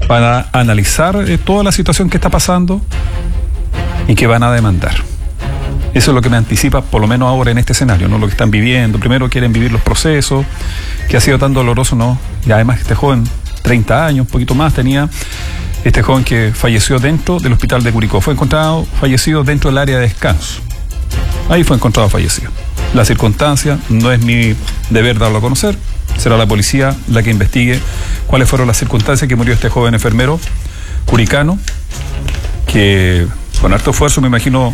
van a analizar toda la situación que está pasando y que van a demandar. Eso es lo que me anticipa, por lo menos ahora en este escenario, ¿no? Lo que están viviendo. Primero quieren vivir los procesos, que ha sido tan doloroso, ¿no? Y además este joven, 30 años, un poquito más tenía, este joven que falleció dentro del hospital de Curicó. Fue encontrado fallecido dentro del área de descanso. Ahí fue encontrado fallecido. La circunstancia no es mi deber darlo a conocer. Será la policía la que investigue cuáles fueron las circunstancias que murió este joven enfermero curicano, que con harto esfuerzo, me imagino,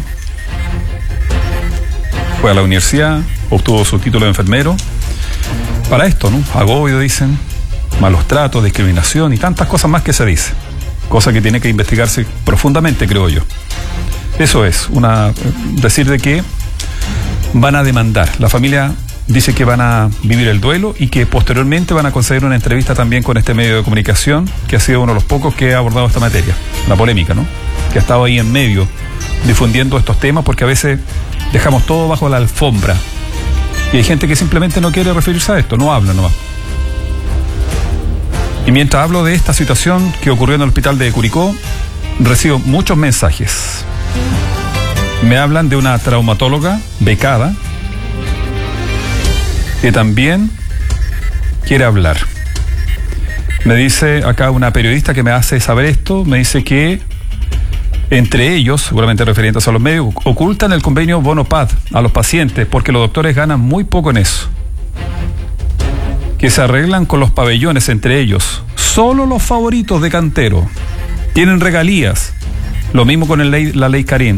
fue a la universidad, obtuvo su título de enfermero. Para esto, ¿no? Agobio, dicen, malos tratos, discriminación y tantas cosas más que se dice. Cosa que tiene que investigarse profundamente, creo yo. Eso es, decir de que van a demandar. La familia dice que van a vivir el duelo y que posteriormente van a conceder una entrevista también con este medio de comunicación, que ha sido uno de los pocos que ha abordado esta materia, la polémica, ¿no? Que ha estado ahí en medio difundiendo estos temas, porque a veces dejamos todo bajo la alfombra y hay gente que simplemente no quiere referirse a esto, no habla nomás. Y mientras hablo de esta situación que ocurrió en el hospital de Curicó, recibo muchos mensajes. Me hablan de una traumatóloga becada que también quiere hablar. Me dice acá una periodista que me hace saber esto, me dice que entre ellos, seguramente referentes a los médicos, ocultan el convenio Bonopad a los pacientes porque los doctores ganan muy poco en eso. Que se arreglan con los pabellones entre ellos. Solo los favoritos de Cantero tienen regalías. Lo mismo con la ley Karim.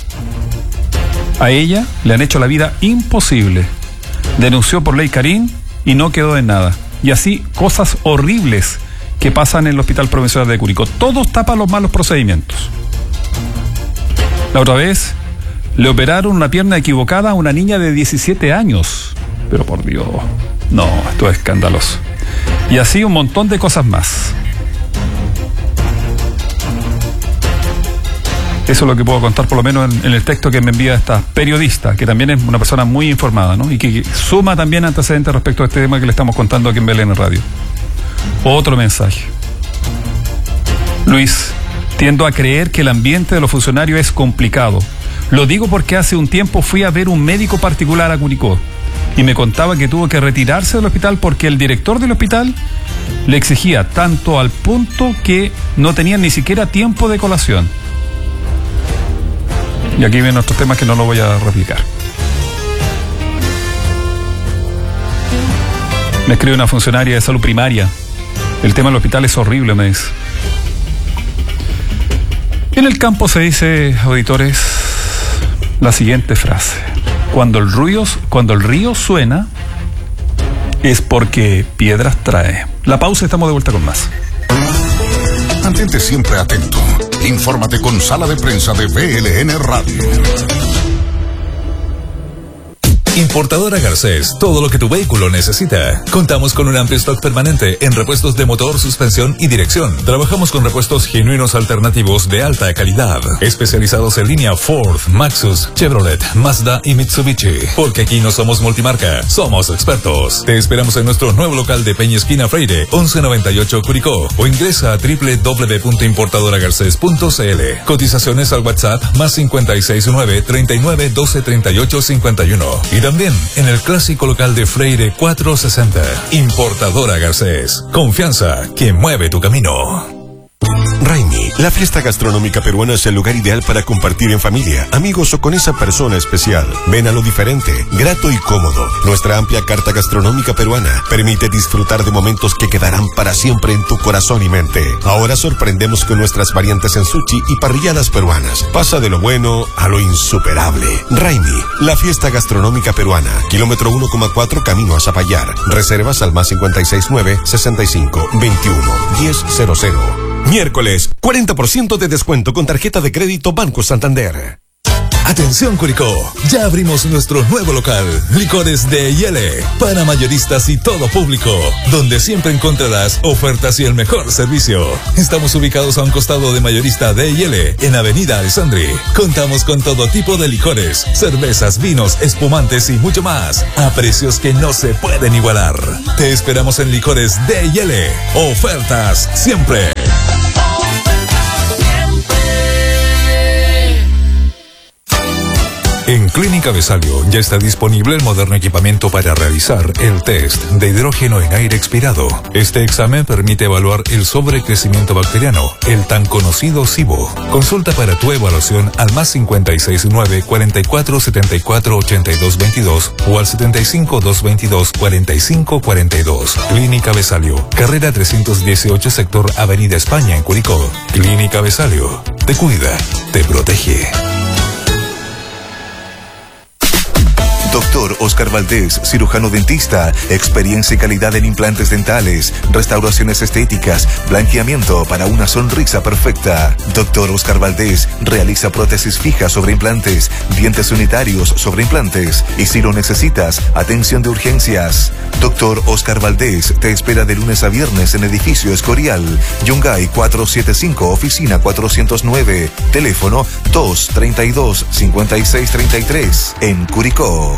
A ella le han hecho la vida imposible. Denunció por ley Karim y no quedó en nada. Y así cosas horribles que pasan en el Hospital Provincial de Curicó. Todos tapan los malos procedimientos. La otra vez le operaron una pierna equivocada a una niña de 17 años. Pero por Dios, no, esto es escandaloso. Y así un montón de cosas más. Eso es lo que puedo contar, por lo menos en el texto que me envía esta periodista, que también es una persona muy informada, ¿no? Y que suma también antecedentes respecto a este tema que le estamos contando aquí en Belén Radio. Otro mensaje. Luis, tiendo a creer que el ambiente de los funcionarios es complicado. Lo digo porque hace un tiempo fui a ver un médico particular a Curicó y me contaba que tuvo que retirarse del hospital porque el director del hospital le exigía tanto al punto que no tenían ni siquiera tiempo de colación. Y aquí vienen otros temas que no lo voy a replicar. Me escribe una funcionaria de salud primaria. El tema del hospital es horrible, me dice. En el campo se dice, auditores, la siguiente frase. Cuando el río suena, es porque piedras trae. La pausa, estamos de vuelta con más. Mantente siempre atento. Infórmate con Sala de Prensa de BLN Radio. Importadora Garcés, todo lo que tu vehículo necesita. Contamos con un amplio stock permanente en repuestos de motor, suspensión y dirección. Trabajamos con repuestos genuinos alternativos de alta calidad, especializados en línea Ford, Maxus, Chevrolet, Mazda y Mitsubishi. Porque aquí no somos multimarca, somos expertos. Te esperamos en nuestro nuevo local de Peña Esquina Freire, 1198 Curicó, o ingresa a www.importadoragarces.cl. Cotizaciones al WhatsApp más 569 39 12 38 51. Y también en el clásico local de Freire 460. Importadora Garcés. Confianza que mueve tu camino. Raimi, la fiesta gastronómica peruana es el lugar ideal para compartir en familia, amigos o con esa persona especial. Ven a lo diferente, grato y cómodo. Nuestra amplia carta gastronómica peruana permite disfrutar de momentos que quedarán para siempre en tu corazón y mente. Ahora sorprendemos con nuestras variantes en sushi y parrilladas peruanas. Pasa de lo bueno a lo insuperable. Raimi, la fiesta gastronómica peruana. Kilómetro 1,4 camino a Zapallar. Reservas al más 569 65 21 1000. Miércoles, 40% de descuento con tarjeta de crédito Banco Santander. Atención Curicó, ya abrimos nuestro nuevo local, Licores de Yele, para mayoristas y todo público, donde siempre encontrarás ofertas y el mejor servicio. Estamos ubicados a un costado de mayorista de Yele, en Avenida Alessandri. Contamos con todo tipo de licores, cervezas, vinos, espumantes y mucho más, a precios que no se pueden igualar. Te esperamos en Licores de Yele, ofertas siempre. Clínica Besalio ya está disponible el moderno equipamiento para realizar el test de hidrógeno en aire expirado. Este examen permite evaluar el sobrecrecimiento bacteriano, el tan conocido SIBO. Consulta para tu evaluación al +569 44 74 82 22 o al 75 222 45 42. Clínica Besalio, carrera 318, sector Avenida España en Curicó. Clínica Besalio, te cuida, te protege. Doctor Oscar Valdés, cirujano dentista, experiencia y calidad en implantes dentales, restauraciones estéticas, blanqueamiento para una sonrisa perfecta. Doctor Oscar Valdés realiza prótesis fijas sobre implantes, dientes unitarios sobre implantes y si lo necesitas, atención de urgencias. Doctor Oscar Valdés te espera de lunes a viernes en edificio Escorial, Yungay 475, oficina 409, teléfono 232-5633, en Curicó.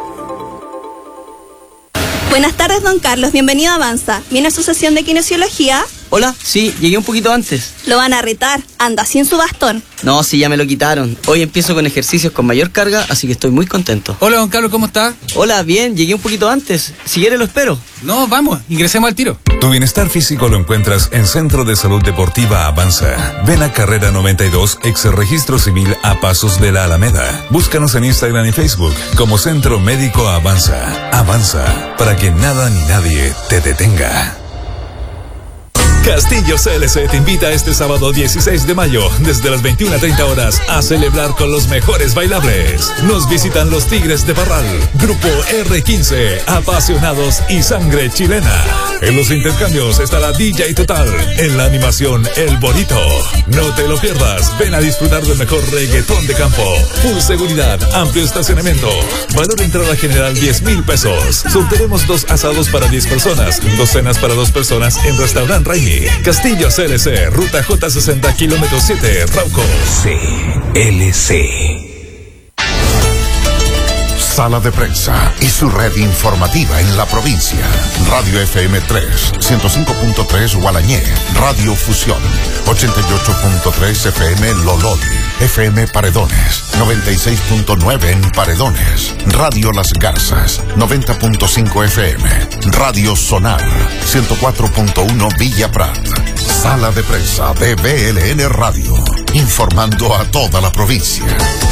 Buenas tardes, don Carlos. Bienvenido a Avanza. ¿Viene a su sesión de kinesiología? Hola, sí, llegué un poquito antes. Lo van a retar. Anda sin su bastón. No, sí, ya me lo quitaron. Hoy empiezo con ejercicios con mayor carga, así que estoy muy contento. Hola, don Carlos, ¿cómo está? Hola, bien, llegué un poquito antes. Si quiere lo espero. No, vamos, ingresemos al tiro. Tu bienestar físico lo encuentras en Centro de Salud Deportiva Avanza. Ven a Carrera 92, ex Registro Civil a pasos de la Alameda. Búscanos en Instagram y Facebook como Centro Médico Avanza. Avanza, para que nada ni nadie te detenga. Castillo CLC te invita este sábado 16 de mayo, desde las 21:30 horas, a celebrar con los mejores bailables. Nos visitan los Tigres de Parral, Grupo R15, apasionados y sangre chilena. En los intercambios estará DJ Total, en la animación El Bonito. No te lo pierdas, ven a disfrutar del mejor reggaetón de campo. Full seguridad, amplio estacionamiento. Valor de entrada general 10,000 pesos. Sortearemos 2 asados para 10 personas, 2 cenas para 2 personas en Restaurant Raimi. Castillo CLC, ruta J60, kilómetro 7, Rauco. CLC. Sala de Prensa y su red informativa en la provincia. Radio FM 3, 105.3 Gualañé, Radio Fusión, 88.3 FM Lolol, FM Paredones, 96.9 en Paredones, Radio Las Garzas, 90.5 FM, Radio Sonar, 104.1 Villa Prat. Sala de Prensa de BLN Radio, informando a toda la provincia.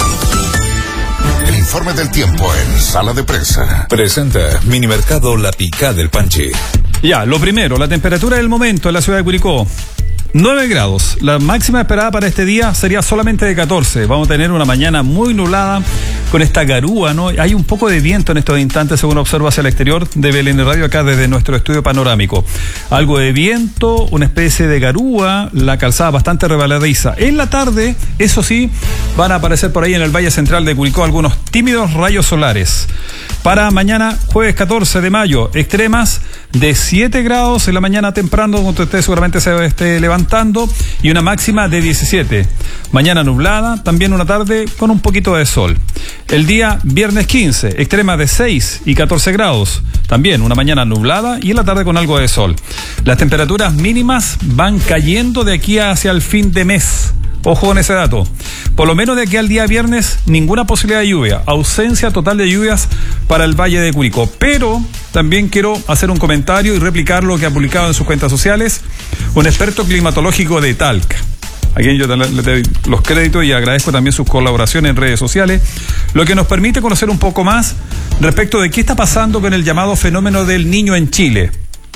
El informe del tiempo en Sala de Prensa. Presenta Minimercado La Picá del Panche. Ya, lo primero, la temperatura del momento en la ciudad de Curicó. 9 grados. La máxima esperada para este día sería solamente de 14. Vamos a tener una mañana muy nublada con esta garúa, ¿no? Hay un poco de viento en estos instantes, según observo hacia el exterior de BLN Radio, acá desde nuestro estudio panorámico. Algo de viento, una especie de garúa, la calzada bastante rebaladiza. En la tarde, eso sí, van a aparecer por ahí en el Valle Central de Curicó algunos tímidos rayos solares. Para mañana, jueves 14 de mayo, extremas de 7 grados en la mañana temprano, donde usted seguramente se esté levantando, y una máxima de 17. Mañana nublada, también una tarde con un poquito de sol. El día viernes 15, extrema de 6 y 14 grados, también una mañana nublada y en la tarde con algo de sol. Las temperaturas mínimas van cayendo de aquí hacia el fin de mes. Ojo con ese dato. Por lo menos de aquí al día viernes, ninguna posibilidad de lluvia. Ausencia total de lluvias para el Valle de Curicó. Pero también quiero hacer un comentario y replicar lo que ha publicado en sus cuentas sociales un experto climatológico de Talca, a quien yo le doy los créditos y agradezco también sus colaboraciones en redes sociales, lo que nos permite conocer un poco más respecto de qué está pasando con el llamado fenómeno del Niño en Chile.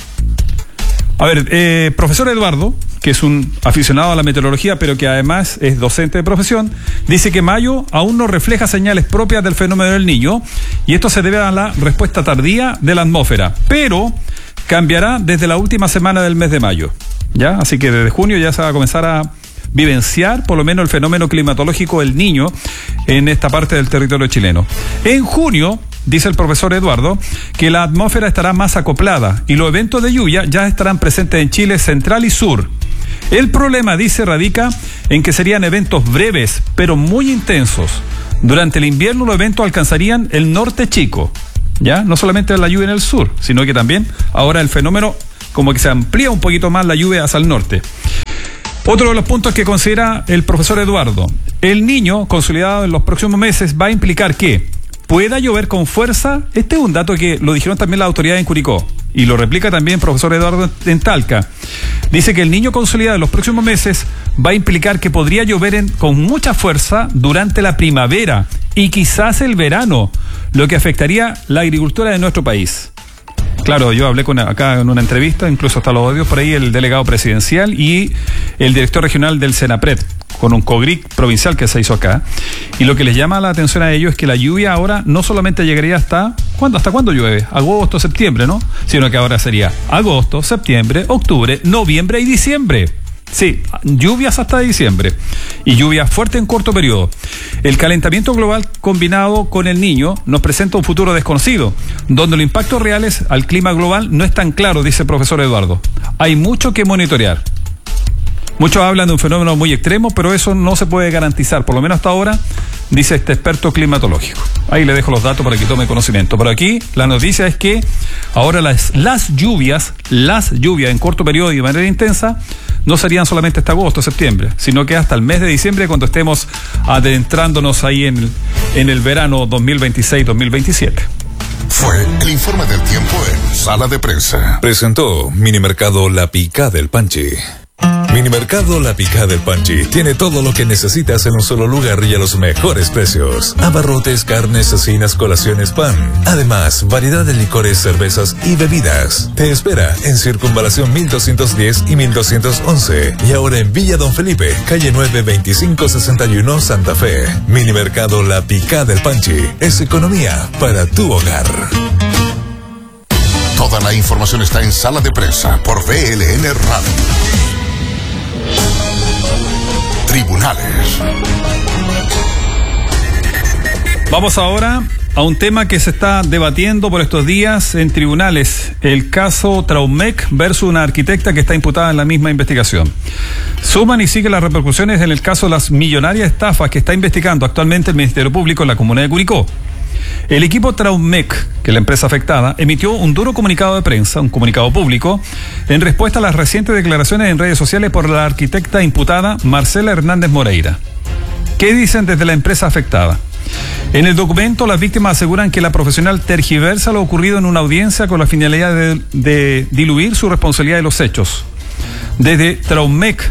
A ver, profesor Eduardo, que es un aficionado a la meteorología, pero que además es docente de profesión, dice que mayo aún no refleja señales propias del fenómeno del Niño, y esto se debe a la respuesta tardía de la atmósfera, pero cambiará desde la última semana del mes de mayo, ¿ya? Así que desde junio ya se va a comenzar a vivenciar por lo menos el fenómeno climatológico del Niño en esta parte del territorio chileno. En junio, dice el profesor Eduardo, que la atmósfera estará más acoplada y los eventos de lluvia ya estarán presentes en Chile central y sur. El problema, dice, radica en que serían eventos breves, pero muy intensos. Durante el invierno los eventos alcanzarían el norte chico, ¿ya? No solamente la lluvia en el sur, sino que también ahora el fenómeno como que se amplía un poquito más la lluvia hacia el norte. Otro de los puntos que considera el profesor Eduardo, el Niño consolidado en los próximos meses va a implicar que pueda llover con fuerza. Este es un dato que lo dijeron también las autoridades en Curicó y lo replica también el profesor Eduardo en Talca. Dice que el Niño consolidado en los próximos meses va a implicar que podría llover con mucha fuerza durante la primavera y quizás el verano, lo que afectaría la agricultura de nuestro país. Claro, yo hablé acá en una entrevista, incluso hasta los audios por ahí, el delegado presidencial y el director regional del Senapred, con un COGRIC provincial que se hizo acá. Y lo que les llama la atención a ellos es que la lluvia ahora no solamente llegaría hasta cuándo llueve, agosto, septiembre, ¿no? Sino que ahora sería agosto, septiembre, octubre, noviembre y diciembre. Sí, lluvias hasta diciembre y lluvias fuertes en corto periodo. El calentamiento global combinado con el Niño nos presenta un futuro desconocido, donde los impactos reales al clima global no es tan claro, dice el profesor Eduardo. Hay mucho que monitorear. Muchos hablan de un fenómeno muy extremo, pero eso no se puede garantizar, por lo menos hasta ahora, dice este experto climatológico. Ahí le dejo los datos para que tome conocimiento. Pero aquí la noticia es que ahora las lluvias en corto periodo y de manera intensa no serían solamente hasta agosto, septiembre, sino que hasta el mes de diciembre, cuando estemos adentrándonos ahí en el verano 2026-2027. Fue el informe del tiempo en Sala de Prensa. Presentó Minimercado La Picada del Panchi. Minimercado La Picada del Panchi tiene todo lo que necesitas en un solo lugar y a los mejores precios. Abarrotes, carnes, cecinas, colaciones, pan. Además, variedad de licores, cervezas y bebidas. Te espera en Circunvalación 1210 y 1211. Y ahora en Villa Don Felipe, calle 9, 2561, Santa Fe. Minimercado La Picada del Panchi es economía para tu hogar. Toda la información está en Sala de Prensa por VLN Radio. Tribunales. Vamos ahora a un tema que se está debatiendo por estos días en tribunales, el caso Traumec versus una arquitecta que está imputada en la misma investigación. Suman y siguen las repercusiones en el caso de las millonarias estafas que está investigando actualmente el Ministerio Público en la comuna de Curicó. El equipo Traumec, que es la empresa afectada, emitió un duro comunicado de prensa, un comunicado público, en respuesta a las recientes declaraciones en redes sociales por la arquitecta imputada Marcela Hernández Moreira. ¿Qué dicen desde la empresa afectada? En el documento, las víctimas aseguran que la profesional tergiversa lo ocurrido en una audiencia con la finalidad de diluir su responsabilidad de los hechos. Desde Traumec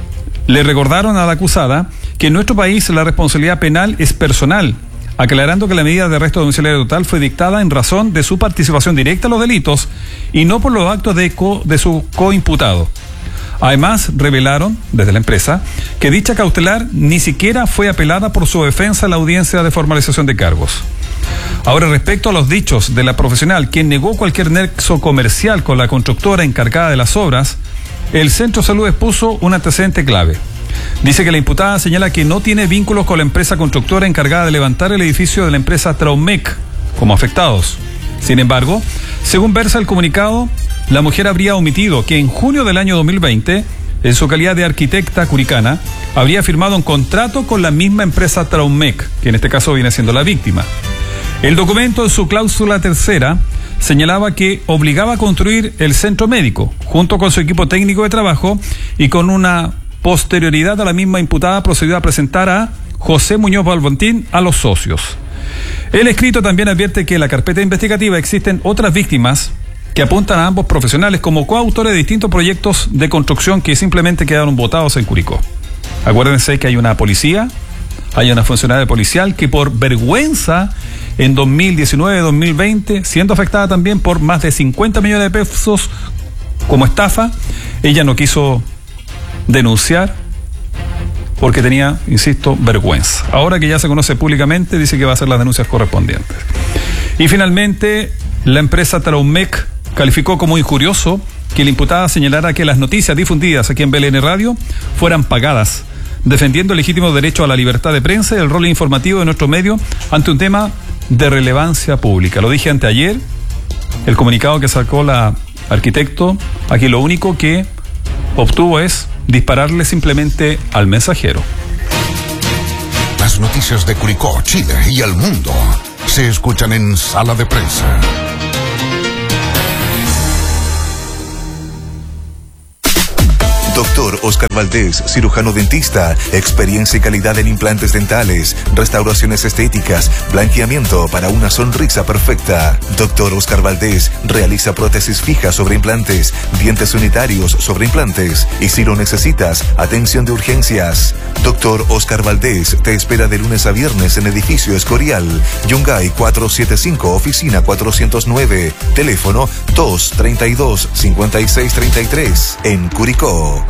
le recordaron a la acusada que en nuestro país la responsabilidad penal es personal, aclarando que la medida de arresto domiciliario total fue dictada en razón de su participación directa en los delitos y no por los actos de su coimputado. Además, revelaron, desde la empresa, que dicha cautelar ni siquiera fue apelada por su defensa en la audiencia de formalización de cargos. Ahora, respecto a los dichos de la profesional, quien negó cualquier nexo comercial con la constructora encargada de las obras, el Centro de Salud expuso un antecedente clave. Dice que la imputada señala que no tiene vínculos con la empresa constructora encargada de levantar el edificio de la empresa Traumec como afectados. Sin embargo, según versa el comunicado, la mujer habría omitido que en junio del año 2020, en su calidad de arquitecta curicana, habría firmado un contrato con la misma empresa Traumec, que en este caso viene siendo la víctima. El documento, en su cláusula tercera, señalaba que obligaba a construir el centro médico, junto con su equipo técnico de trabajo, y con una posterioridad a la misma imputada procedió a presentar a José Muñoz Balbontín a los socios. El escrito también advierte que en la carpeta investigativa existen otras víctimas que apuntan a ambos profesionales como coautores de distintos proyectos de construcción que simplemente quedaron botados en Curicó. Acuérdense que hay una policía, hay una funcionaria policial que por vergüenza en 2019-2020, siendo afectada también por más de 50 millones de pesos como estafa, ella no quiso denunciar porque tenía, insisto, vergüenza. Ahora que ya se conoce públicamente, dice que va a hacer las denuncias correspondientes. Y finalmente, la empresa Traumec calificó como injurioso que la imputada señalara que las noticias difundidas aquí en VLN Radio fueran pagadas, defendiendo el legítimo derecho a la libertad de prensa y el rol informativo de nuestro medio ante un tema de relevancia pública. Lo dije anteayer, el comunicado que sacó la arquitecto, aquí lo único que obtuvo es dispararle simplemente al mensajero. Las noticias de Curicó, Chile y el mundo se escuchan en Sala de Prensa. Doctor Oscar Valdés, cirujano dentista, experiencia y calidad en implantes dentales, restauraciones estéticas, blanqueamiento para una sonrisa perfecta. Doctor Oscar Valdés realiza prótesis fijas sobre implantes, dientes unitarios sobre implantes y si lo necesitas, atención de urgencias. Doctor Oscar Valdés te espera de lunes a viernes en edificio Escorial, Yungay 475, oficina 409, teléfono 232-5633, en Curicó.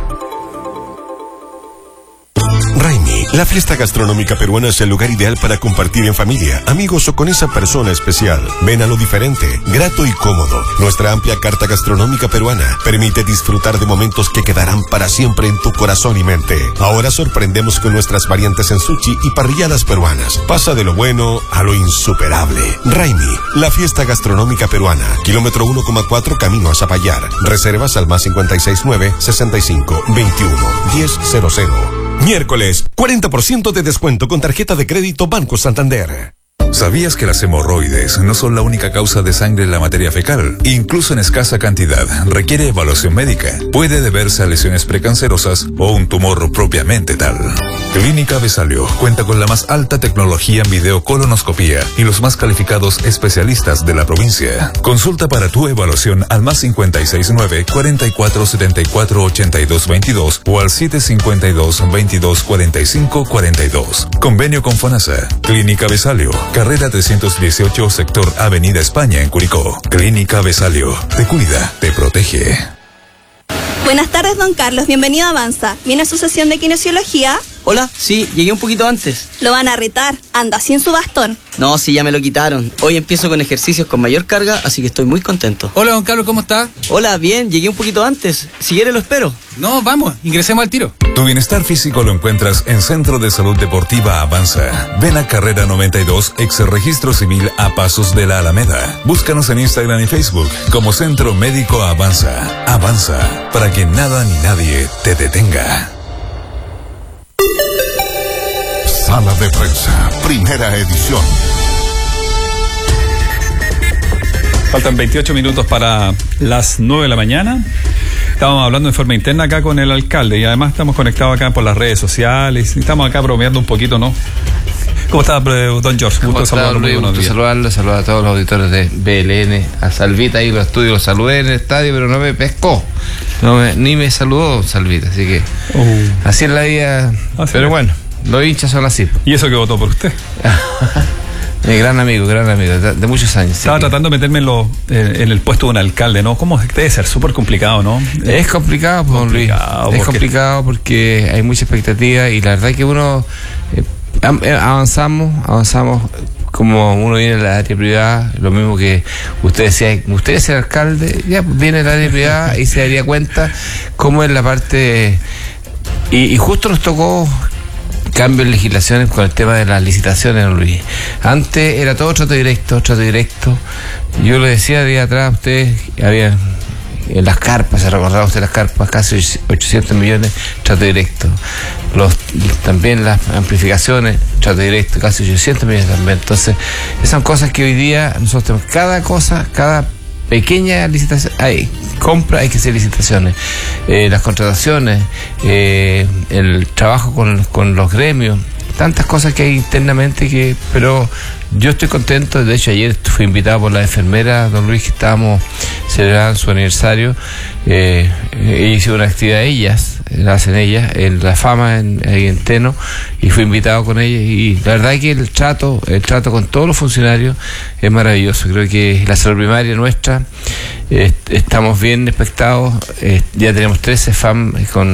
Raimi, la fiesta gastronómica peruana es el lugar ideal para compartir en familia, amigos o con esa persona especial. Ven a lo diferente, grato y cómodo. Nuestra amplia carta gastronómica peruana permite disfrutar de momentos que quedarán para siempre en tu corazón y mente. Ahora sorprendemos con nuestras variantes en sushi y parrilladas peruanas. Pasa de lo bueno a lo insuperable. Raimi, la fiesta gastronómica peruana. Kilómetro 1,4 camino a Zapallar. Reservas al más 569 65 21 1000. Miércoles, 40% de descuento con tarjeta de crédito Banco Santander. ¿Sabías que las hemorroides no son la única causa de sangre en la materia fecal? Incluso en escasa cantidad, requiere evaluación médica. Puede deberse a lesiones precancerosas o un tumor propiamente tal. Clínica Besalio cuenta con la más alta tecnología en videocolonoscopía y los más calificados especialistas de la provincia. Consulta para tu evaluación al más 569 44 74 82 22 o al 752 22 45 42. Convenio con FONASA. Clínica Besalio. Carrera 318, sector Avenida España, en Curicó. Clínica Besalio. Te cuida, te protege. Buenas tardes, don Carlos. Bienvenido a Avanza. ¿Viene a su sesión de kinesiología? Hola, sí, llegué un poquito antes. Lo van a retar. Anda sin su bastón. No, sí, ya me lo quitaron. Hoy empiezo con ejercicios con mayor carga, así que estoy muy contento. Hola, don Carlos, ¿cómo está? Hola, bien, llegué un poquito antes. Si quiere lo espero. No, vamos, ingresemos al tiro. Tu bienestar físico lo encuentras en Centro de Salud Deportiva Avanza. Ven a Carrera 92, ex registro civil a pasos de la Alameda. Búscanos en Instagram y Facebook como Centro Médico Avanza. Avanza, para que nada ni nadie te detenga. Sala de Prensa, primera edición. Faltan 28 minutos para las 9 de la mañana. Estamos hablando en forma interna acá con el alcalde y además estamos conectados acá por las redes sociales y estamos acá bromeando un poquito, ¿no? ¿Cómo está, don George? Gusto saludarlo. Gusto saludarlo, saludar a todos los auditores de BLN, a Salvita ahí en los estudios, lo saludé en el estadio, pero no me pescó. Ni me saludó Salvita, así que así es la vida, pero bueno, los hinchas son así. ¿Y eso que votó por usted? Gran amigo, de muchos años. Estaba tratando de meterme en el puesto de un alcalde, ¿no? ¿Cómo debe ser? Súper complicado, ¿no? Es complicado, pues, Luis. Es complicado porque hay mucha expectativa y la verdad que uno avanzamos como uno viene del área privada, lo mismo que usted decía, usted es el alcalde, ya viene del área privada y se daría cuenta cómo es la parte y justo nos tocó cambio en legislaciones con el tema de las licitaciones, don Luis. Antes era todo trato directo. Yo le decía día atrás a usted, había en las carpas, se recordaba usted las carpas, casi 800 millones, trato directo. También las amplificaciones, trato directo, casi 800 millones también. Entonces, esas son cosas que hoy día nosotros tenemos, cada pequeña licitación, hay que hacer licitaciones, las contrataciones, el trabajo con los gremios, tantas cosas que hay internamente pero yo estoy contento. De hecho, ayer fui invitado por la enfermera, don Luis, que estábamos celebrando su aniversario. Hice una actividad la hacen ellas, en La Fama, ahí en Teno, y fui invitado con ellas. Y la verdad es que el trato con todos los funcionarios es maravilloso. Creo que la salud primaria nuestra, estamos bien expectados. Ya tenemos 13 FAM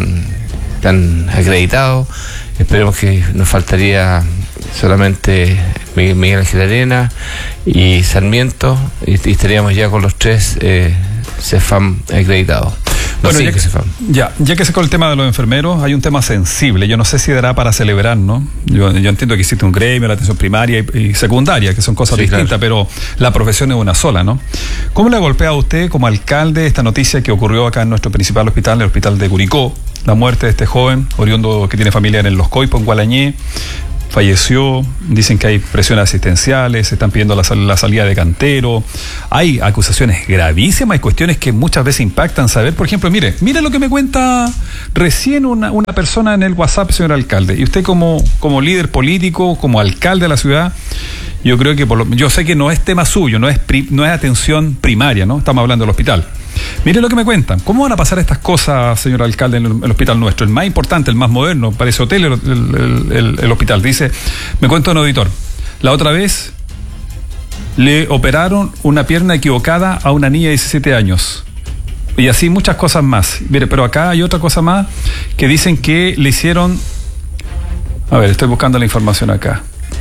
están acreditados. Esperemos que nos faltaría solamente Miguel Ángel Arena y Sarmiento y estaríamos ya con los 3 CEFAM acreditados. Bueno, ya que se con el tema de los enfermeros, hay un tema sensible. Yo no sé si dará para celebrar, ¿no? Yo entiendo que existe un gremio, la atención primaria y secundaria, que son cosas distintas, claro, pero la profesión es una sola, ¿no? ¿Cómo le golpea a usted como alcalde esta noticia que ocurrió acá en nuestro principal hospital, el hospital de Curicó? La muerte de este joven oriundo que tiene familia en Los Coipos, en Gualañé. falleció, dicen que hay presiones asistenciales, se están pidiendo la salida de Cantero, hay acusaciones gravísimas, hay cuestiones que muchas veces impactan saber. Por ejemplo, mire lo que me cuenta recién una persona en el WhatsApp, señor alcalde, y usted como líder político, como alcalde de la ciudad, yo creo que yo sé que no es tema suyo, no es atención primaria, ¿no? Estamos hablando del hospital. Mire lo que me cuentan. ¿Cómo van a pasar estas cosas, señor alcalde, en el hospital nuestro? El más importante, el más moderno, parece hotel el hospital. Dice, me cuenta un auditor, la otra vez le operaron una pierna equivocada a una niña de 17 años. Y así muchas cosas más. Mire, pero acá hay otra cosa más que dicen que le hicieron... A ver, estoy buscando la información acá.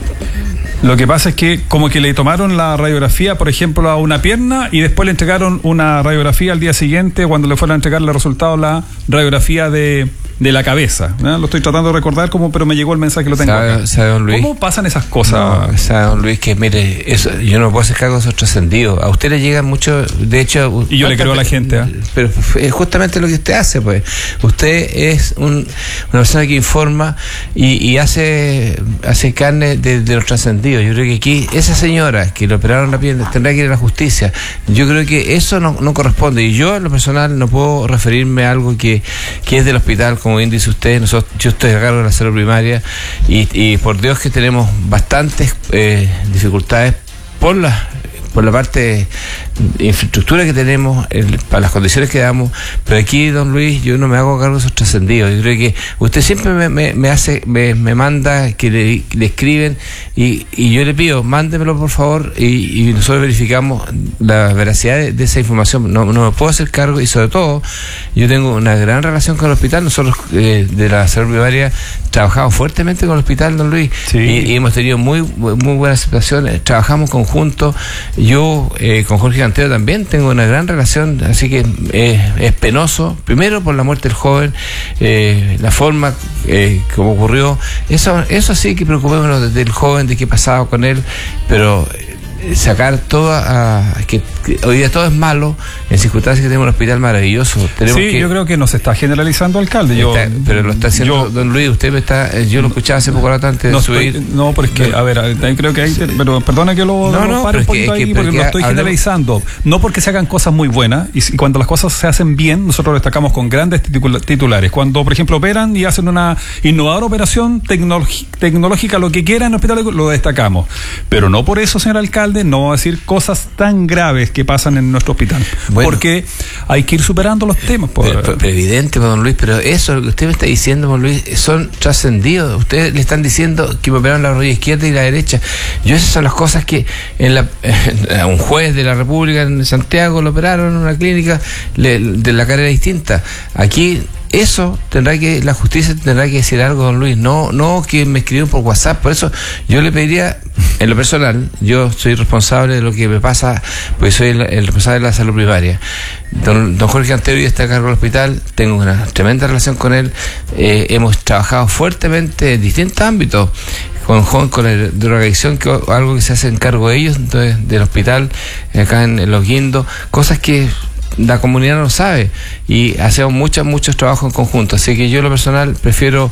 Lo que pasa es que como que le tomaron la radiografía, por ejemplo, a una pierna y después le entregaron una radiografía al día siguiente cuando le fueron a entregar el resultado, la radiografía de la cabeza. ¿No? Lo estoy tratando de recordar pero me llegó el mensaje que lo tengo acá. ¿Sabe, don Luis? ¿Cómo pasan esas cosas? No, sabe, don Luis, que mire, eso, yo no puedo hacer cargo de esos trascendidos. A usted le llega mucho, de hecho... Y yo le creo a la gente. Pero es justamente lo que usted hace, pues. Usted es una persona que informa y hace carne de los trascendidos. Yo creo que aquí, esa señora que le operaron la pierna tendrá que ir a la justicia. Yo creo que eso no corresponde. Y yo, en lo personal, no puedo referirme a algo que es del hospital, como bien dice usted. Yo estoy a cargo de la salud primaria y por Dios que tenemos bastantes dificultades por la parte de infraestructura que tenemos, para las condiciones que damos, pero aquí, don Luis, yo no me hago cargo de esos trascendidos. Yo creo que usted siempre me manda que le escriben y yo le pido, mándemelo por favor y nosotros verificamos la veracidad de esa información. No me puedo hacer cargo y sobre todo yo tengo una gran relación con el hospital. Nosotros de la salud primaria trabajamos fuertemente con el hospital, don Luis, sí. y hemos tenido muy buenas situaciones, trabajamos conjuntos. Yo con Jorge Cantero también tengo una gran relación, así que es penoso, primero por la muerte del joven, la forma como ocurrió, eso sí que preocupémonos del joven, de qué pasaba con él, pero sacar que hoy día todo es malo en circunstancias que tenemos un hospital maravilloso. Yo creo que nos está generalizando, alcalde. Pero lo está haciendo don Luis, yo lo escuchaba hace poco rato antes de subir. No, pero es que, a ver, creo que hay, pero perdona que lo pare un poquito ahí, porque lo estoy generalizando. No porque se hagan cosas muy buenas, y cuando las cosas se hacen bien, nosotros lo destacamos con grandes titulares. Cuando, por ejemplo, operan y hacen una innovadora operación tecnológica, lo que quieran en hospitales, lo destacamos. Pero no por eso, señor alcalde, no va a decir cosas tan graves que pasan en nuestro hospital, porque hay que ir superando los temas. Pero evidente, don Luis, pero eso que usted me está diciendo, don Luis, son trascendidos. Ustedes le están diciendo que me operaron la rodilla izquierda y la derecha. Esas son las cosas que a un juez de la República en Santiago lo operaron en una clínica de la carrera distinta. Aquí eso la justicia tendrá que decir algo, don Luis, no que me escribieron por WhatsApp. Por eso yo le pediría, en lo personal, yo soy responsable de lo que me pasa, porque soy el responsable de la salud primaria. Don Jorge Cantero está a cargo del hospital, tengo una tremenda relación con él, hemos trabajado fuertemente en distintos ámbitos, con la drogadicción, que algo que se hace en cargo de ellos, entonces, del hospital, acá en Los Guindos, cosas que la comunidad no sabe, y hacemos muchos trabajos en conjunto. Así que yo, en lo personal, prefiero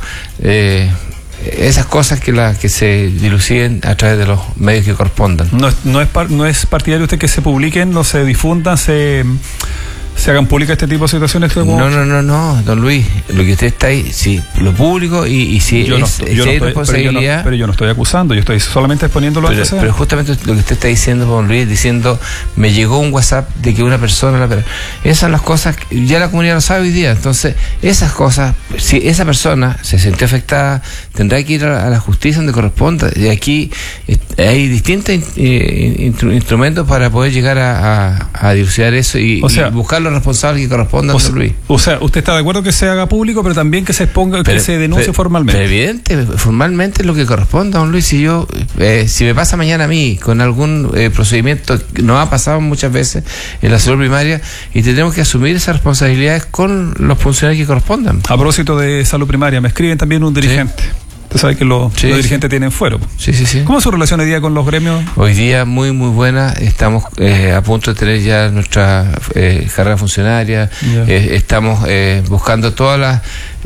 esas cosas que se diluciden a través de los medios que correspondan. No es partidario usted que se publiquen, no se difundan, se hagan públicas este tipo de situaciones. No, don Luis, lo que usted está ahí, sí, lo público y si hay responsabilidad. Pero yo no estoy acusando, yo estoy solamente exponiéndolo. Pero justamente lo que usted está diciendo, don Luis, diciendo, me llegó un WhatsApp de que una persona esas son las cosas, ya la comunidad lo sabe hoy día. Entonces, esas cosas, si esa persona se sintió afectada, tendrá que ir a la justicia donde corresponda. Y aquí hay distintos instrumentos para poder llegar a dilucidar eso y buscar los responsables que correspondan, don Luis. O sea, usted está de acuerdo que se haga público, pero también que se exponga, que se denuncie formalmente. Pero evidente, formalmente es lo que corresponda, don Luis. Si me pasa mañana a mí con algún procedimiento, nos ha pasado muchas veces en la salud primaria, y tenemos que asumir esas responsabilidades con los funcionarios que correspondan. A propósito de salud primaria, me escriben también un dirigente. Sí. Usted sabe que los dirigentes tienen fuero. Sí. ¿Cómo es su relación hoy día con los gremios? Hoy día muy buena. Estamos a punto de tener ya nuestra carrera funcionaria. Estamos buscando todas las...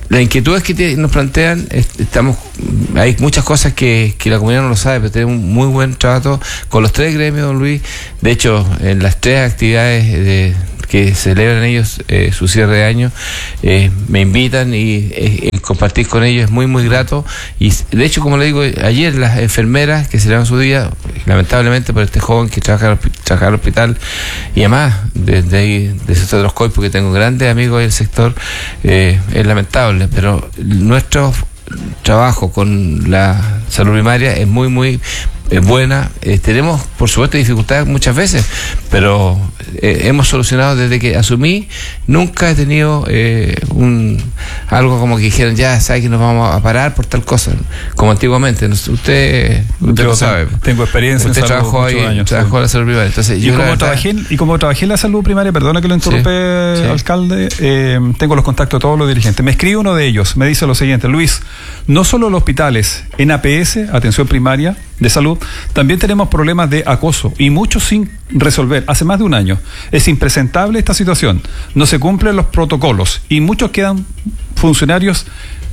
las inquietudes que nos plantean, hay muchas cosas que la comunidad no lo sabe, pero tenemos un muy buen trato con los 3 gremios, don Luis. De hecho, en las 3 actividades que celebran ellos su cierre de año, me invitan y compartir con ellos es muy muy grato. Y de hecho, como le digo, ayer las enfermeras que celebraron su día, lamentablemente por este joven que trabaja en el hospital, y además desde ahí, del sector de los COI, porque tengo grandes amigos del sector, es lamentable, pero nuestro trabajo con la salud primaria es muy muy buena. Tenemos por supuesto dificultades muchas veces, pero hemos solucionado desde que asumí. Nunca he tenido algo como que dijeran, ya sabes que nos vamos a parar por tal cosa, como antiguamente. Usted lo sabe, tengo experiencia. Usted trabajó ahí, trabajó en la salud primaria. Entonces, como trabajé en la salud primaria, perdona que lo interrumpe, sí. Alcalde, tengo los contactos de todos los dirigentes. Me escribe uno de ellos, me dice lo siguiente: Luis, no solo los hospitales en APS, atención primaria de salud, también tenemos problemas de acoso y muchos sin resolver. Hace más de un año es impresentable esta situación, no se cumplen los protocolos y muchos funcionarios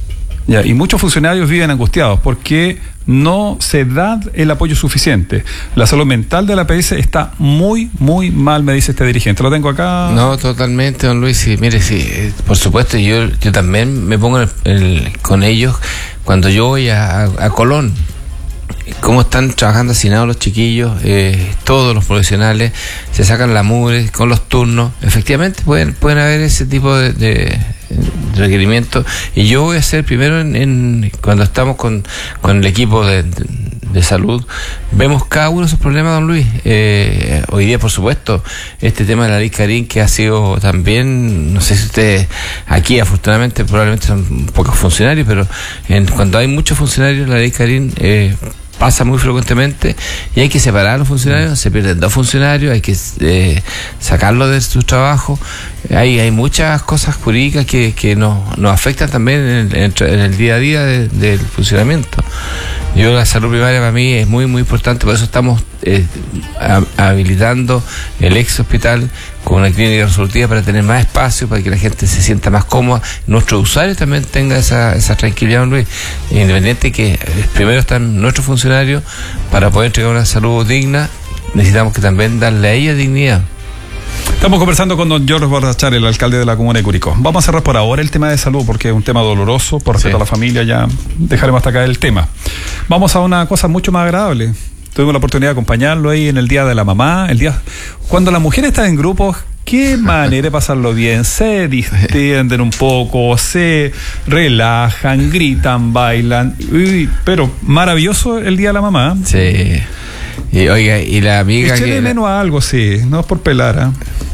viven angustiados porque no se da el apoyo suficiente. La salud mental de la APS está muy, muy mal, me dice este dirigente. Lo tengo acá. No, totalmente, don Luis. Sí, mire, sí, por supuesto, yo también me pongo con ellos cuando yo voy a Colón. Cómo están trabajando hacinados los chiquillos, todos los profesionales, se sacan la mugre con los turnos. Efectivamente pueden haber ese tipo de requerimientos, y yo voy a hacer primero cuando estamos con el equipo de salud, vemos cada uno de esos problemas, don Luis. Hoy día, por supuesto, este tema de la ley Karin, que ha sido también, no sé si ustedes aquí, afortunadamente, probablemente son pocos funcionarios, pero cuando hay muchos funcionarios, la ley Karin pasa muy frecuentemente y hay que separar a los funcionarios. Se pierden 2 funcionarios, hay que sacarlos de su trabajo. Hay muchas cosas jurídicas que nos afectan también en el día a día del funcionamiento. La salud primaria para mí es muy muy importante, por eso estamos habilitando el ex hospital con una clínica resolutiva para tener más espacio, para que la gente se sienta más cómoda, nuestros usuarios también tengan esa tranquilidad, don Luis, independiente que primero están nuestros funcionarios para poder entregar una salud digna. Necesitamos que también darle a ella dignidad. Estamos conversando con don George Bordachar, el alcalde de la comuna de Curicó. Vamos a cerrar por ahora el tema de salud porque es un tema doloroso, por respeto a la familia, ya dejaremos hasta acá el tema. Vamos a una cosa mucho más agradable. Tuvimos la oportunidad de acompañarlo ahí en el Día de la Mamá, cuando las mujeres están en grupos. Qué manera de pasarlo bien, se distienden un poco, se relajan, gritan, bailan, pero maravilloso el Día de la Mamá. Sí. Y oiga, y la amiga Eché de menos a algo, sí, no es por pelar,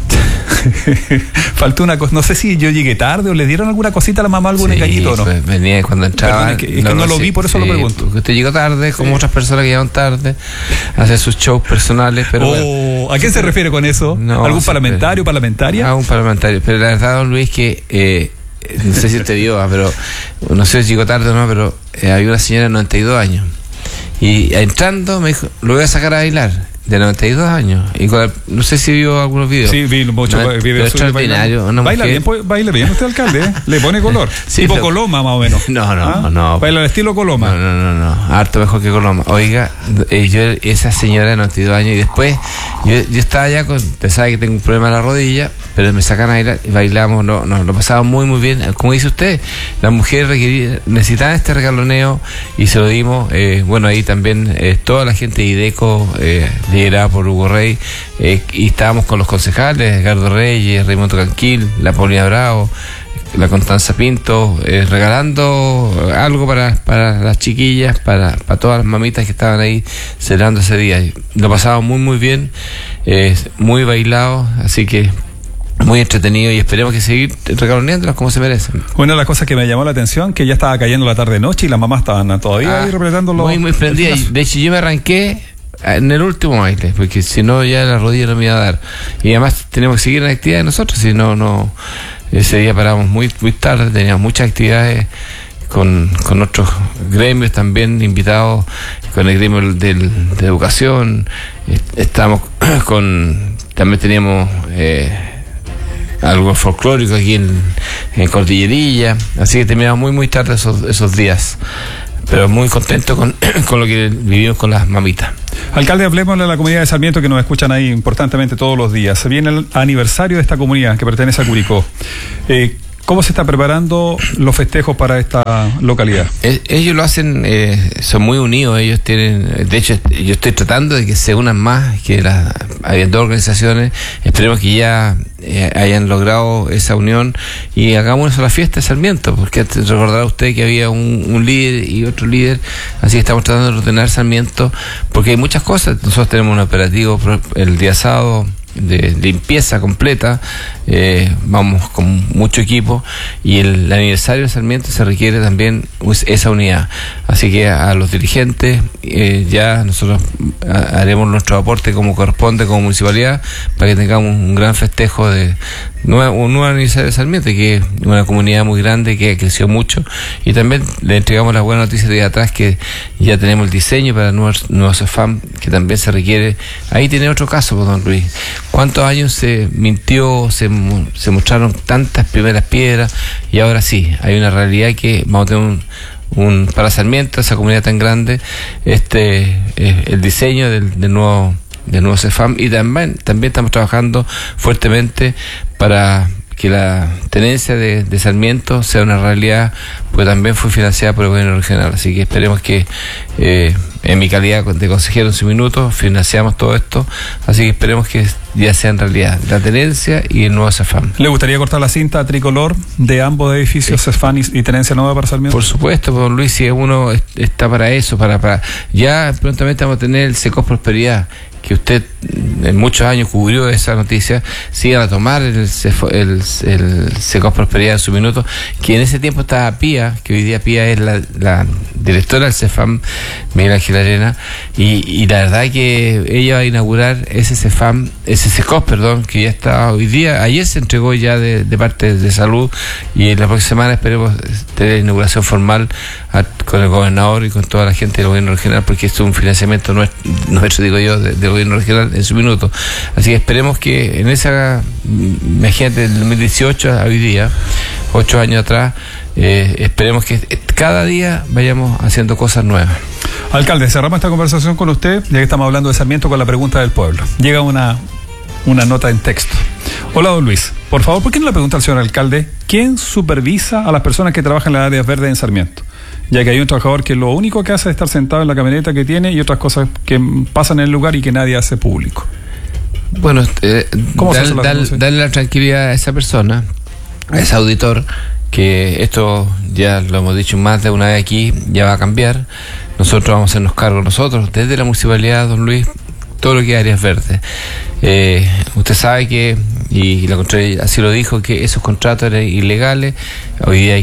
faltó una cosa, no sé si yo llegué tarde o le dieron alguna cosita a la mamá, algún engañito o no. Pues venía cuando entraba. Es que no lo vi, por eso lo pregunto. Usted llegó tarde, como otras personas que llegan tarde, a hacer sus shows personales, pero bueno. ¿A quién se refiere con eso? No, ¿algún parlamentario, parlamentaria? A un parlamentario, pero la verdad, don Luis, que no sé si usted vio, pero no sé si llegó tarde o no, pero había una señora de 92 años. Y entrando me dijo, lo voy a sacar a bailar, de 92 años. Y no sé si vio algunos videos. Sí, vi muchos videos. Extraordinario. Baila bien usted, alcalde, le pone color. Sí, tipo Coloma, más o menos. No. Baila al estilo Coloma. No. Harto mejor que Coloma. Oiga, esa señora de 92 años, y después yo estaba ya usted sabe que tengo un problema en la rodilla, pero me sacan a bailar y bailamos, lo pasamos muy muy bien. Como dice usted, las mujeres necesitaban este regaloneo y se lo dimos. Bueno, ahí también toda la gente de IDECO, liderada por Hugo Rey, y estábamos con los concejales, Edgardo Reyes, Raimundo Canquil, la Paulina Bravo, la Constanza Pinto, regalando algo para las chiquillas, para todas las mamitas que estaban ahí celebrando ese día. Lo pasamos muy muy bien, muy bailado, así que muy entretenido, y esperemos que seguir regaloneándolas como se merecen. Una de las cosas que me llamó la atención, que ya estaba cayendo la tarde-noche y las mamás estaban todavía ahí repletándolo. Muy prendidas. De hecho, yo me arranqué en el último baile, porque si no ya la rodilla no me iba a dar. Y además tenemos que seguir en la actividad de nosotros, si no, ese día paramos muy tarde, teníamos muchas actividades con otros gremios también invitados, con el gremio de educación, estamos también teníamos algo folclórico aquí en Cordillerilla, así que terminamos muy tarde esos días, pero muy contento con lo que vivimos con las mamitas. Alcalde, hablemosle a la comunidad de Sarmiento que nos escuchan ahí importantemente todos los días. Se viene el aniversario de esta comunidad que pertenece a Curicó. ¿Cómo se está preparando los festejos para esta localidad? Ellos lo hacen, son muy unidos, ellos tienen, de hecho yo estoy tratando de que se unan más, que hay dos organizaciones, esperemos que ya hayan logrado esa unión y hagamos una sola fiesta de Sarmiento, porque recordará usted que había un líder y otro líder, así que estamos tratando de ordenar Sarmiento, porque hay muchas cosas. Nosotros tenemos un operativo el día sábado de limpieza completa, vamos con mucho equipo, y el aniversario de Sarmiento se requiere también esa unidad, así que a los dirigentes ya nosotros haremos nuestro aporte como corresponde como municipalidad para que tengamos un gran festejo de un nuevo aniversario de Sarmiento, que es una comunidad muy grande que creció mucho, y también le entregamos la buena noticia de atrás que ya tenemos el diseño para el nuevo CEFAM, que también se requiere. Ahí tiene otro caso, don Luis. ¿Cuántos años se mintió, se mostraron tantas primeras piedras, y ahora sí, hay una realidad que vamos a tener para Sarmiento, esa comunidad tan grande, el diseño del nuevo CEFAM, y también estamos trabajando fuertemente para que la tenencia de Sarmiento sea una realidad, pues también fue financiada por el gobierno regional, así que esperemos que en mi calidad de consejero en su minuto financiamos todo esto, así que esperemos que ya sea en realidad la tenencia y el nuevo CEFAM. ¿Le gustaría cortar la cinta tricolor de ambos edificios, CEFAM y tenencia nueva para Sarmiento? Por supuesto, don Luis, si uno está para eso, para ya prontamente vamos a tener el SECOS Prosperidad, que usted en muchos años cubrió esa noticia, sigan a tomar el SECOS Prosperidad en su minuto, que en ese tiempo estaba Pía, que hoy día Pía es la directora del CEFAM, Miguel Ángel Arena, y la verdad que ella va a inaugurar ese SECOS, que ya está hoy día, ayer se entregó ya de parte de salud, y en la próxima semana esperemos tener inauguración formal con el gobernador y con toda la gente del gobierno regional, porque esto es un financiamiento nuestro, digo yo, del gobierno regional en su minuto. Así que esperemos que en esa, imagínate, del 2018 a hoy día, 8 años atrás, esperemos que cada día vayamos haciendo cosas nuevas. Alcalde, cerramos esta conversación con usted, ya que estamos hablando de Sarmiento, con la pregunta del pueblo. Llega una nota en texto. Hola, don Luis. Por favor, ¿por qué no le pregunta al señor alcalde quién supervisa a las personas que trabajan en las áreas verdes en Sarmiento? Ya que hay un trabajador que lo único que hace es estar sentado en la camioneta que tiene y otras cosas que pasan en el lugar y que nadie hace público. Bueno, darle la tranquilidad a esa persona, a ese auditor, que esto ya lo hemos dicho más de una vez aquí, ya va a cambiar. Nosotros vamos a hacernos cargo desde la municipalidad, don Luis, todo lo que es áreas verdes. Usted sabe que, y la Contraloría así lo dijo, que esos contratos eran ilegales. Hoy día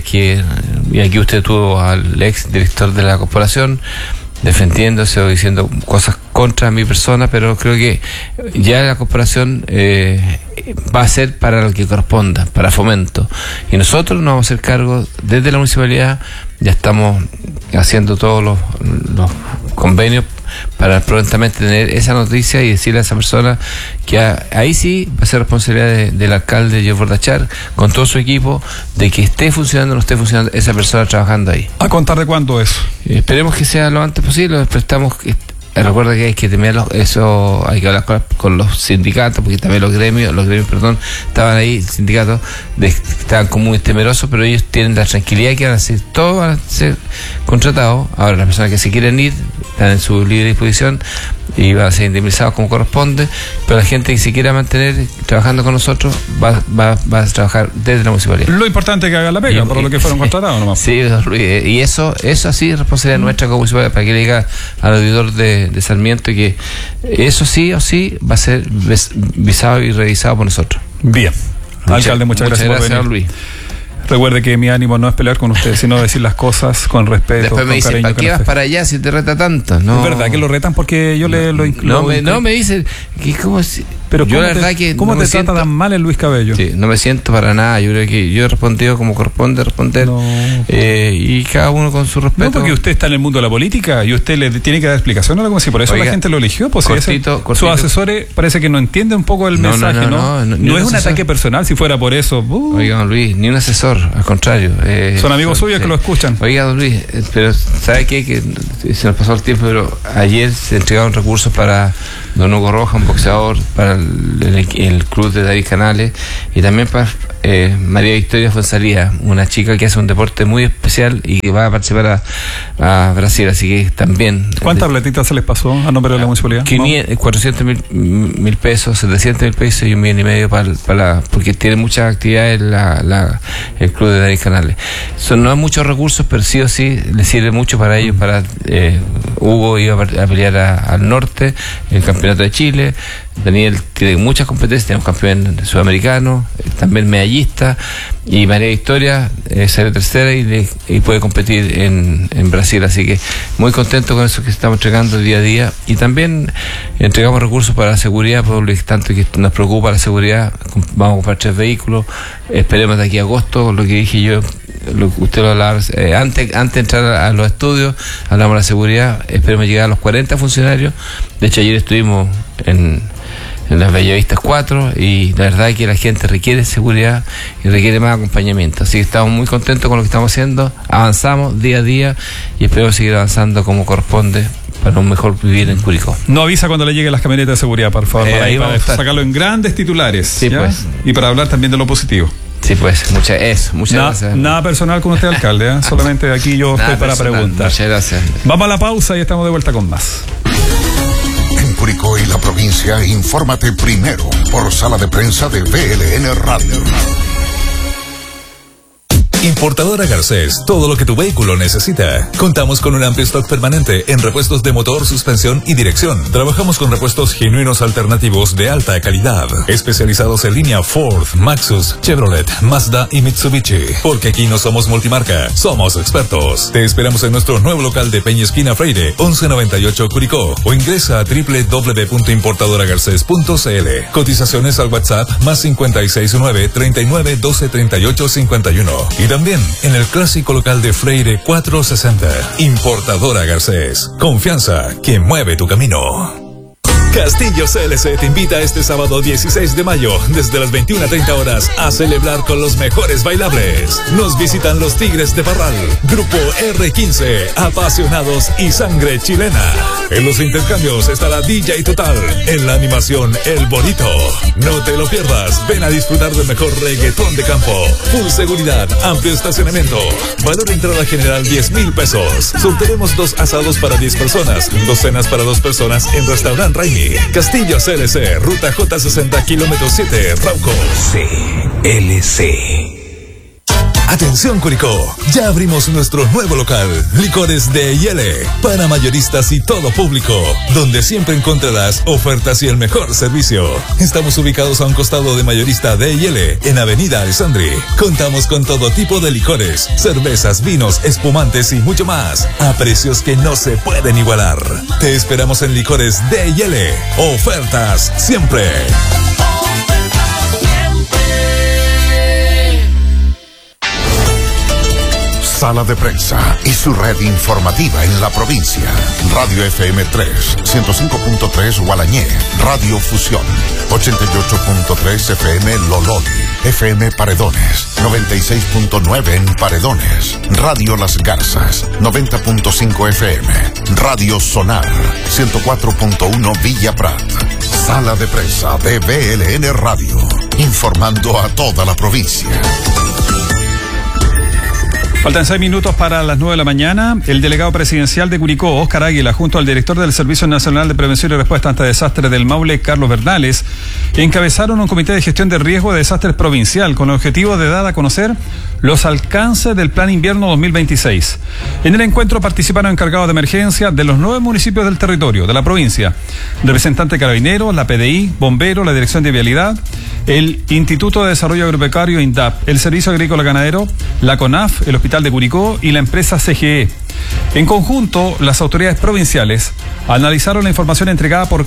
y aquí usted tuvo al ex director de la corporación defendiéndose o diciendo cosas contra mi persona, pero creo que ya la corporación va a ser para lo que corresponda, para fomento, y nosotros nos vamos a hacer cargo desde la municipalidad. Ya estamos haciendo todos los convenios para prontamente tener esa noticia y decirle a esa persona que ahí sí va a ser responsabilidad del alcalde Joe Bordachar con todo su equipo de que esté funcionando o no esté funcionando esa persona trabajando ahí. ¿A contar de cuándo es? Esperemos que sea lo antes posible. Prestamos. Recuerda que hay que tener eso, hay que hablar con los sindicatos, porque también los gremios, estaban ahí, sindicatos estaban como muy temerosos, pero ellos tienen la tranquilidad que todos van a ser contratados. Ahora las personas que se quieren ir están en su libre disposición y van a ser indemnizados como corresponde, pero la gente que se quiera mantener trabajando con nosotros va a trabajar desde la municipalidad. Lo importante es que hagan la pega, por lo que fueron contratados nomás. Sí, y eso así es responsabilidad nuestra como municipalidad, para que le diga al auditor de Sarmiento que eso sí o sí va a ser visado y revisado por nosotros. Bien. Alcalde, muchas gracias por venir. Luis. Recuerde que mi ánimo no es pelear con usted, sino decir las cosas con respeto. Después me dicen, ¿para qué vas para allá si te reta tanto? No. Es verdad que lo retan porque yo lo incluyo. No, me ddicen que cómo si, pero yo la verdad que ¿cómo no te trata tan mal el Luis Cabello? Sí, no me siento para nada. Yo creo que yo he respondido como corresponde responder. No. y cada uno con su respeto. No, porque usted está en el mundo de la política y usted le tiene que dar explicaciones a la comisión, por eso la gente lo eligió. Pues cortito. Sus asesores parece que no entienden un poco el mensaje, ¿no? No es un ataque personal, si fuera por eso. Oiga, don Luis, ni un asesor, al contrario. Son amigos suyos que lo escuchan. Oiga, don Luis, pero ¿sabe qué? Que se nos pasó el tiempo, pero ayer se entregaron recursos para don Hugo Roja, un boxeador, para el club de David Canales, y también para María Victoria Fonsalía, una chica que hace un deporte muy especial y que va a participar a Brasil, así que también. ¿Cuántas platitas se les pasó a nombre de la municipalidad? 400.000 pesos, 700.000 pesos y 1,5 millones porque tiene muchas actividades el club de David Canales. No hay muchos recursos, pero sí o sí le sirve mucho para ellos. Hugo iba a pelear al norte, el campeonato de Chile. Daniel tiene muchas competencias, tiene un campeón sudamericano, también medallista, y María Victoria sale tercera y puede competir en Brasil, así que muy contento con eso que estamos entregando día a día, y también entregamos recursos para la seguridad, por lo tanto que nos preocupa la seguridad. Vamos a comprar 3 vehículos, esperemos de aquí a agosto, lo que dije yo, usted lo hablaba antes de entrar a los estudios, hablamos de la seguridad, esperemos llegar a los 40 funcionarios. De hecho ayer estuvimos en las Bellavistas 4 y la verdad es que la gente requiere seguridad y requiere más acompañamiento, así que estamos muy contentos con lo que estamos haciendo, avanzamos día a día y esperemos seguir avanzando como corresponde para un mejor vivir en Curicó. No avisa cuando le lleguen las camionetas de seguridad, por favor, para sacarlo en grandes titulares, sí, pues. Y para hablar también de lo positivo. Sí, pues, muchas gracias. Nada personal con usted, alcalde, solamente aquí yo estoy para preguntas. Muchas gracias. Vamos a la pausa y estamos de vuelta con más. En Curicó y la provincia, infórmate primero por sala de prensa de VLN Radio. Importadora Garcés, todo lo que tu vehículo necesita. Contamos con un amplio stock permanente en repuestos de motor, suspensión y dirección. Trabajamos con repuestos genuinos alternativos de alta calidad, especializados en línea Ford, Maxus, Chevrolet, Mazda y Mitsubishi. Porque aquí no somos multimarca, somos expertos. Te esperamos en nuestro nuevo local de Peña Esquina Freire, 1198 Curicó, o ingresa a www.importadoragarces.cl. Cotizaciones al WhatsApp más 569 39 12 38 51. Y también en el clásico local de Freire 460. Importadora Garcés. Confianza que mueve tu camino. Castillo CLC te invita este sábado 16 de mayo desde las 21:30 horas a celebrar con los mejores bailables. Nos visitan los Tigres de Parral, Grupo R15, apasionados y sangre chilena. En los intercambios estará DJ Total, en la animación El Bonito. No te lo pierdas, ven a disfrutar del mejor reggaetón de campo. Full seguridad, amplio estacionamiento. Valor de entrada general 10,000 pesos. Sortearemos 2 asados para 10 personas, 2 cenas para 2 personas en Restaurant Raimi. Castillo CLC, ruta J60, kilómetro 7, Rauco. CLC. Atención Curicó, ya abrimos nuestro nuevo local, Licores de Yele, para mayoristas y todo público, donde siempre encontrarás ofertas y el mejor servicio. Estamos ubicados a un costado de Mayorista de Yele, en Avenida Alessandri. Contamos con todo tipo de licores, cervezas, vinos, espumantes y mucho más, a precios que no se pueden igualar. Te esperamos en Licores de Yele. Ofertas siempre. Sala de prensa y su red informativa en la provincia. Radio FM 3, 105.3 Gualañé, Radio Fusión, 88.3 FM Lolón, FM Paredones, 96.9 en Paredones, Radio Las Garzas, 90.5 FM, Radio Sonar, 104.1 Villa Prat. Sala de prensa de VLN Radio, informando a toda la provincia. Faltan 6 minutos para las 9 de la mañana. El delegado presidencial de Curicó, Óscar Águila, junto al director del Servicio Nacional de Prevención y Respuesta ante Desastres del Maule, Carlos Bernales, encabezaron un comité de gestión de riesgo de desastres provincial con el objetivo de dar a conocer los alcances del Plan Invierno 2026. En el encuentro participaron encargados de emergencia de los 9 municipios del territorio de la provincia, representante Carabineros, la PDI, Bomberos, la Dirección de Vialidad, el Instituto de Desarrollo Agropecuario INDAP, el Servicio Agrícola Ganadero, la CONAF, el Hospital de Curicó y la empresa CGE. En conjunto, las autoridades provinciales analizaron la información entregada por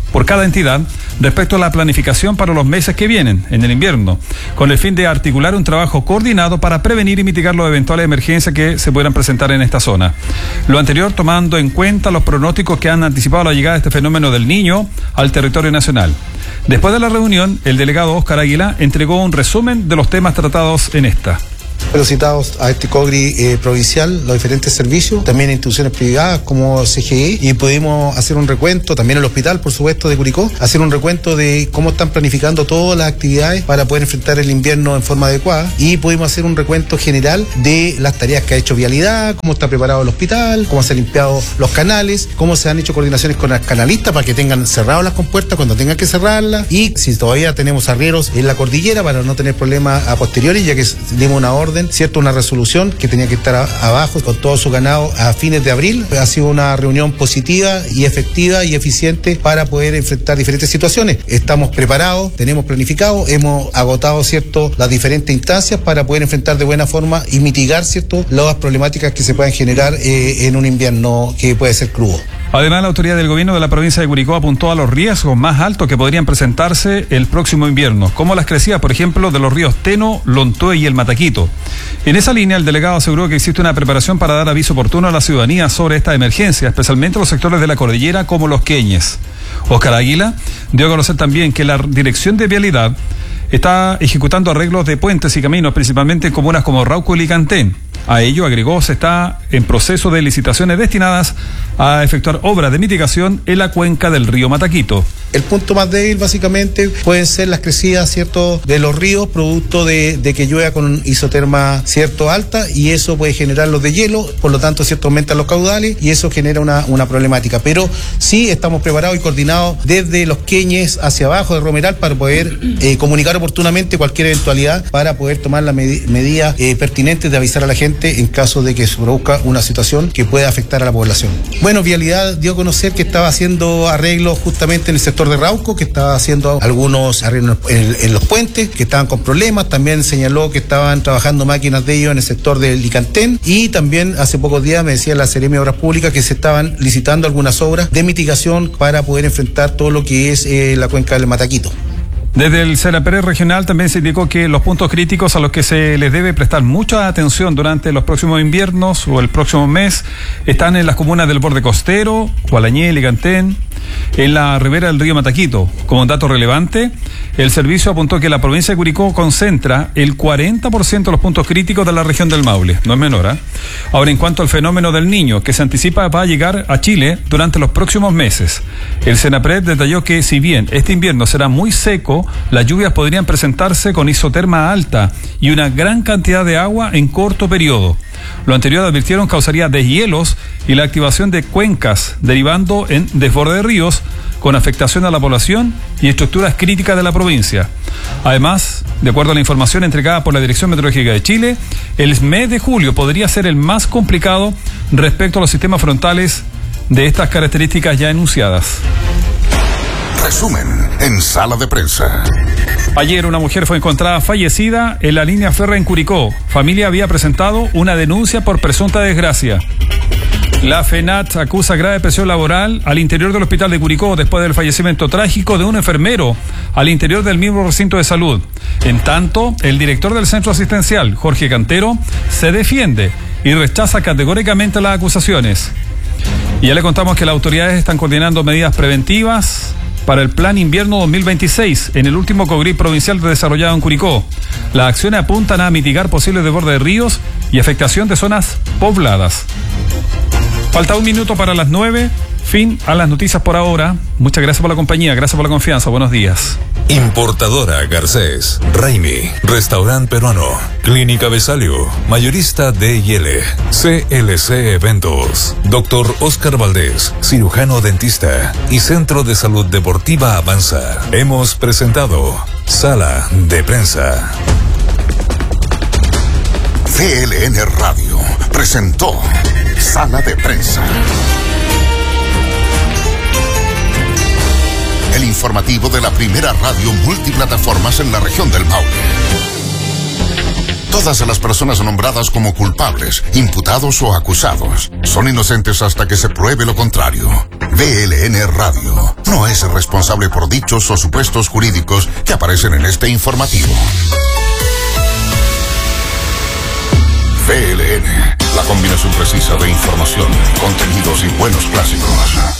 por cada entidad respecto a la planificación para los meses que vienen, en el invierno, con el fin de articular un trabajo coordinado para prevenir y mitigar las eventuales emergencias que se puedan presentar en esta zona. Lo anterior tomando en cuenta los pronósticos que han anticipado la llegada de este fenómeno del Niño al territorio nacional. Después de la reunión, el delegado Óscar Águila entregó un resumen de los temas tratados en esta. Fueron citados a este COGRI provincial los diferentes servicios, también instituciones privadas como CGI, y pudimos hacer un recuento, también el hospital, por supuesto, de Curicó, hacer un recuento de cómo están planificando todas las actividades para poder enfrentar el invierno en forma adecuada, y pudimos hacer un recuento general de las tareas que ha hecho Vialidad, cómo está preparado el hospital, cómo se han limpiado los canales, cómo se han hecho coordinaciones con las canalistas para que tengan cerradas las compuertas cuando tengan que cerrarlas, y si todavía tenemos arrieros en la cordillera para no tener problemas a posteriori, ya que dimos una orden, ¿cierto? Una resolución que tenía que estar abajo con todo su ganado a fines de abril. Ha sido una reunión positiva y efectiva y eficiente para poder enfrentar diferentes situaciones. Estamos preparados, tenemos planificado, hemos agotado, ¿cierto?, las diferentes instancias para poder enfrentar de buena forma y mitigar, ¿cierto?, las problemáticas que se puedan generar en un invierno que puede ser crudo. Además, la autoridad del gobierno de la provincia de Curicó apuntó a los riesgos más altos que podrían presentarse el próximo invierno, como las crecidas, por ejemplo, de los ríos Teno, Lontue y el Mataquito. En esa línea, el delegado aseguró que existe una preparación para dar aviso oportuno a la ciudadanía sobre esta emergencia, especialmente los sectores de la cordillera como los Queñes. Óscar Águila dio a conocer también que la Dirección de Vialidad está ejecutando arreglos de puentes y caminos, principalmente en comunas como Rauco y Licantén. A ello, agregó, se está en proceso de licitaciones destinadas a efectuar obras de mitigación en la cuenca del río Mataquito. El punto más débil básicamente pueden ser las crecidas, ¿cierto?, de los ríos, producto de que llueva con isoterma, ¿cierto?, alta, y eso puede generar los de hielo, por lo tanto, ¿cierto?, aumentan los caudales y eso genera una problemática. Pero sí estamos preparados y coordinados desde los Queñes hacia abajo de Romeral para poder comunicar oportunamente cualquier eventualidad, para poder tomar las medidas pertinentes de avisar a la gente en caso de que se produzca una situación que pueda afectar a la población. Bueno, Vialidad dio a conocer que estaba haciendo arreglos justamente en el sector de Rauco, que estaba haciendo algunos arreglos en los puentes que estaban con problemas. También señaló que estaban trabajando máquinas de ellos en el sector de Licantén, y también hace pocos días me decía la Seremi de Obras Públicas que se estaban licitando algunas obras de mitigación para poder enfrentar todo lo que es la cuenca del Mataquito. Desde el CENAPRED regional también se indicó que los puntos críticos a los que se les debe prestar mucha atención durante los próximos inviernos o el próximo mes están en las comunas del borde costero, Gualañé, Licantén, en la ribera del río Mataquito. Como dato relevante, el servicio apuntó que la provincia de Curicó concentra el 40% de los puntos críticos de la región del Maule. No es menor, ¿eh? Ahora, en cuanto al fenómeno del Niño, que se anticipa va a llegar a Chile durante los próximos meses, el CENAPRED detalló que si bien este invierno será muy seco, las lluvias podrían presentarse con isoterma alta y una gran cantidad de agua en corto periodo. Lo anterior, advirtieron, causaría deshielos y la activación de cuencas, derivando en desborde de ríos, con afectación a la población y estructuras críticas de la provincia. Además, de acuerdo a la información entregada por la Dirección Meteorológica de Chile, el mes de julio podría ser el más complicado respecto a los sistemas frontales de estas características ya enunciadas. Resumen en Sala de Prensa. Ayer una mujer fue encontrada fallecida en la línea férrea en Curicó. Familia había presentado una denuncia por presunta desgracia. La FENAT acusa grave presión laboral al interior del hospital de Curicó después del fallecimiento trágico de un enfermero al interior del mismo recinto de salud. En tanto, el director del centro asistencial, Jorge Cantero, se defiende y rechaza categóricamente las acusaciones. Y ya le contamos que las autoridades están coordinando medidas preventivas para el Plan Invierno 2026 en el último COGRI provincial desarrollado en Curicó. Las acciones apuntan a mitigar posibles desbordes de ríos y afectación de zonas pobladas. Falta un minuto para las 9. Fin a las noticias por ahora. Muchas gracias por la compañía, gracias por la confianza. Buenos días. Importadora Garcés, Raimi, Restaurante Peruano, Clínica Besalio, Mayorista D&L, CLC Eventos, Dr. Óscar Valdés, cirujano dentista y Centro de Salud Deportiva Avanza. Hemos presentado Sala de Prensa. CLN Radio presentó Sala de Prensa. El informativo de la primera radio multiplataformas en la región del Maule. Todas las personas nombradas como culpables, imputados o acusados son inocentes hasta que se pruebe lo contrario. VLN Radio no es responsable por dichos o supuestos jurídicos que aparecen en este informativo. VLN, la combinación precisa de información, contenidos y buenos clásicos.